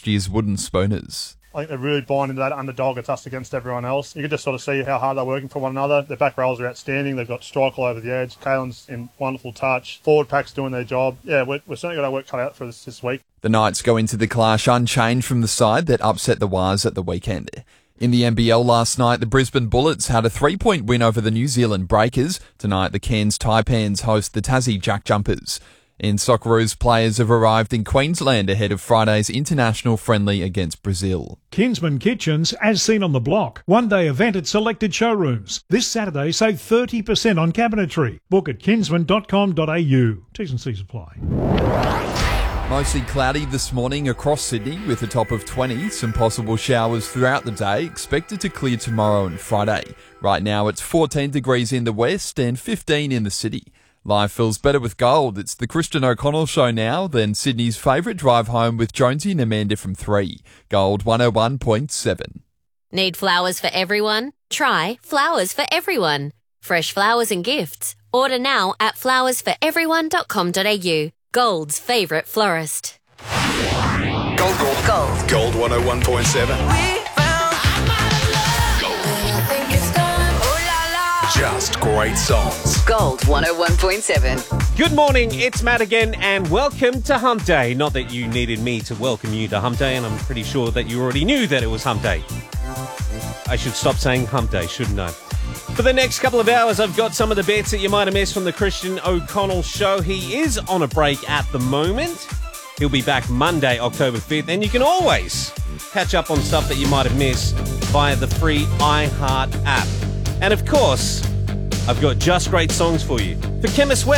last year's Wooden Spooners. I think they're really buying into that underdog. It's us against everyone else. You can just sort of see how hard they're working for one another. Their back rows are outstanding. They've got strike all over the edge. Kalen's in wonderful touch. Forward pack's doing their job. Yeah, we're certainly got our work cut out for us this week. The Knights go into the clash unchanged from the side that upset the Wires at the weekend. In the NBL last night, the Brisbane Bullets had a 3-point win over the New Zealand Breakers. Tonight, the Cairns Taipans host the Tassie Jack Jumpers. In Socceroos, players have arrived in Queensland ahead of Friday's international friendly against Brazil. Kinsman Kitchens, as seen on the block. One-day event at selected showrooms. This Saturday, save 30% on cabinetry. Book at kinsman.com.au. T's and C's apply. Mostly cloudy this morning across Sydney with a top of 20. Some possible showers throughout the day, expected to clear tomorrow and Friday. Right now it's 14 degrees in the west and 15 in the city. Life feels better with gold. It's the Christian O'Connell Show now, then Sydney's favourite drive home with Jonesy and Amanda from 3. Gold 101.7. Need flowers for everyone? Try Flowers for Everyone. Fresh flowers and gifts. Order now at flowersforeveryone.com.au. Gold's favourite florist. Gold. Gold 101.7. Just great songs. Gold 101.7. Good morning, it's Matt again, and welcome to Hump Day. Not that you needed me to welcome you to Hump Day, and I'm pretty sure that you already knew that it was Hump Day. I should stop saying Hump Day, shouldn't I? For the next couple of hours, I've got some of the bits that you might have missed from the Christian O'Connell Show. He is on a break at the moment. He'll be back Monday, October 5th, and you can always catch up on stuff that you might have missed via the free iHeart app. And of course, I've got just great songs for you. For Chemist West,